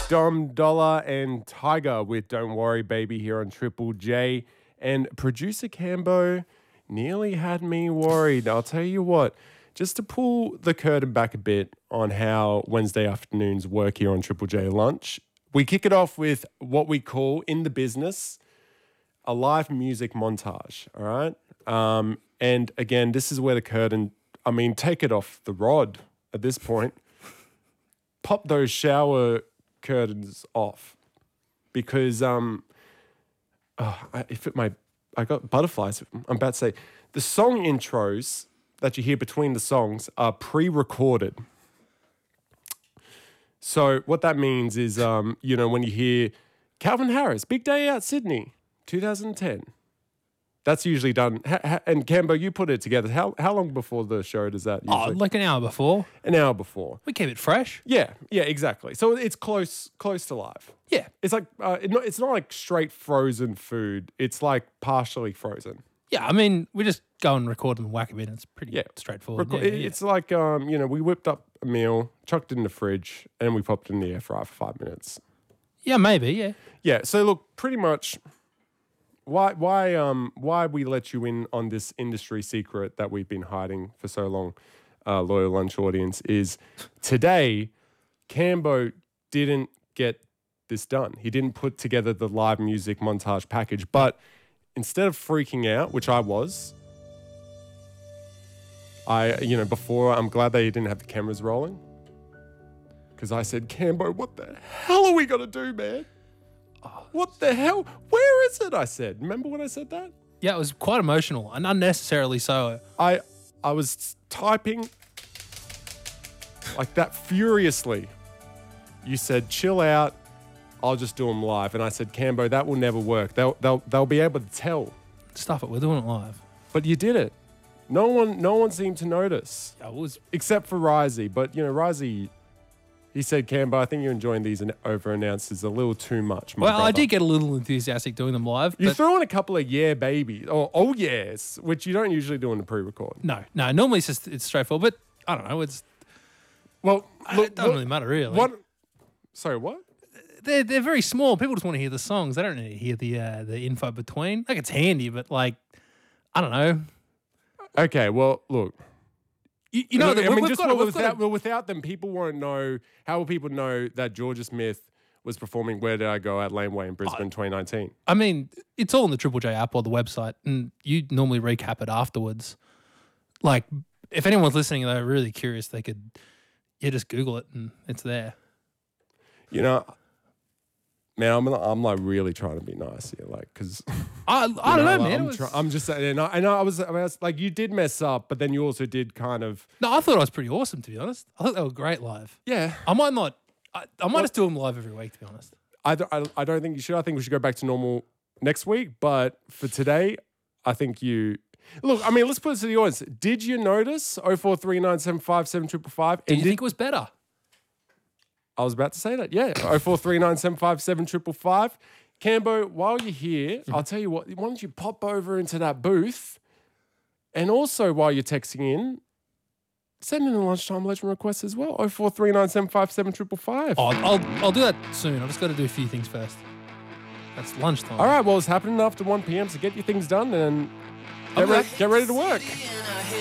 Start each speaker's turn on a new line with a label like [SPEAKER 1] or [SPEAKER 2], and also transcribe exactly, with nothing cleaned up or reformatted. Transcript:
[SPEAKER 1] Dom Dollar and Tiger with Don't Worry Baby here on Triple J. And producer Cambo nearly had me worried. I'll tell you what, just to pull the curtain back a bit on how Wednesday afternoons work here on Triple J Lunch, we kick it off with what we call in the business a live music montage, all right? Um, and again, this is where the curtain, I mean, take it off the rod at this point. Pop those shower curtains off because um, oh, I, if it my I got butterflies. I'm about to say the song intros that you hear between the songs are pre-recorded. So what that means is, um, you know, when you hear Calvin Harris, Big Day Out Sydney, twenty ten. That's usually done. Ha, ha, and Cambo, you put it together. How how long before the show does that usually?
[SPEAKER 2] Oh, like an hour before.
[SPEAKER 1] An hour before.
[SPEAKER 2] We keep it fresh.
[SPEAKER 1] Yeah, yeah, exactly. So it's close close to live.
[SPEAKER 2] Yeah.
[SPEAKER 1] It's like uh, it not, it's not like straight frozen food. It's like partially frozen.
[SPEAKER 2] Yeah, I mean, we just go and record and whack a bit. It's pretty
[SPEAKER 1] Yeah.
[SPEAKER 2] straightforward.
[SPEAKER 1] Reco-
[SPEAKER 2] yeah,
[SPEAKER 1] it-
[SPEAKER 2] yeah.
[SPEAKER 1] It's like um, you know, we whipped up a meal, chucked it in the fridge, and we popped it in the air fryer for five minutes.
[SPEAKER 2] yeah, maybe, yeah.
[SPEAKER 1] Yeah. So look, pretty much. Why why um why we let you in on this industry secret that we've been hiding for so long, uh, loyal lunch audience, is today Cambo didn't get this done. He didn't put together the live music montage package, but instead of freaking out, which I was, I you know before I'm glad they didn't have the cameras rolling, because I said, Cambo, what the hell are we gonna do, man? What the hell? Where is it? I said. Remember when I said that?
[SPEAKER 2] Yeah, it was quite emotional and unnecessarily so.
[SPEAKER 1] I I was typing like that furiously. You said, chill out. I'll just do them live. And I said, Cambo, that will never work. They'll they'll they'll be able to tell.
[SPEAKER 2] Stuff it, we're doing it live.
[SPEAKER 1] But you did it. No one no one seemed to notice.
[SPEAKER 2] Yeah, it was.
[SPEAKER 1] Except for Risey. But you know, Risey, he said, Cambo, I think you're enjoying these over announcers a little too much. My
[SPEAKER 2] Well, I
[SPEAKER 1] brother."
[SPEAKER 2] did get a little enthusiastic doing them live.
[SPEAKER 1] You
[SPEAKER 2] but
[SPEAKER 1] throw in a couple of yeah babies or oh yes, which you don't usually do in the pre-record.
[SPEAKER 2] no, no, normally it's just it's straightforward, but I don't know, it's
[SPEAKER 1] Well,
[SPEAKER 2] it doesn't really matter really.
[SPEAKER 1] What? Sorry, what?
[SPEAKER 2] They're, they're very small. People just want to hear the songs. They don't need to hear the uh, the info between. Like it's handy, but like I don't know.
[SPEAKER 1] Okay, well, look.
[SPEAKER 2] You, you know,
[SPEAKER 1] Look,
[SPEAKER 2] that
[SPEAKER 1] I
[SPEAKER 2] we-
[SPEAKER 1] mean,
[SPEAKER 2] we've
[SPEAKER 1] just
[SPEAKER 2] got,
[SPEAKER 1] well,
[SPEAKER 2] we've
[SPEAKER 1] without,
[SPEAKER 2] got
[SPEAKER 1] well, without them, people won't know. How will people know that Georgia Smith was performing Where Did I Go at Laneway in Brisbane twenty nineteen?
[SPEAKER 2] I mean, it's all in the Triple J app or the website, and you normally recap it afterwards. Like, if anyone's listening and they're really curious, they could, yeah, just Google it and it's there.
[SPEAKER 1] You know, man, I'm I'm like really trying to be nice here, like because
[SPEAKER 2] I, I don't know,
[SPEAKER 1] like,
[SPEAKER 2] man.
[SPEAKER 1] I'm,
[SPEAKER 2] It was,
[SPEAKER 1] try- I'm just saying. And I, I know I was, I was like, you did mess up, but then you also did kind of
[SPEAKER 2] no, I thought it was pretty awesome, to be honest. I thought they were great live.
[SPEAKER 1] yeah.
[SPEAKER 2] I might not, I, I might just do them live every week, to be honest.
[SPEAKER 1] I don't, I, I don't think you should. I think we should go back to normal next week. But for today, I think you look. I mean, let's put it to the audience. Did you notice oh four three nine seven five seven five five?
[SPEAKER 2] Did you think it was better?
[SPEAKER 1] I was about to say that. Yeah, oh four three nine seven five seven five five five. Cambo, while you're here, I'll tell you what. Why don't you pop over into that booth, and also while you're texting in, send in a lunchtime legend request as well. oh four three nine seven five seven five five.
[SPEAKER 2] Oh, I'll, I'll do that soon. I've just got to do a few things first. That's lunchtime.
[SPEAKER 1] All right. Well, it's happening after one p.m. So get your things done and
[SPEAKER 2] I'll
[SPEAKER 1] get,
[SPEAKER 2] be
[SPEAKER 1] re-
[SPEAKER 2] back.
[SPEAKER 1] get ready to work.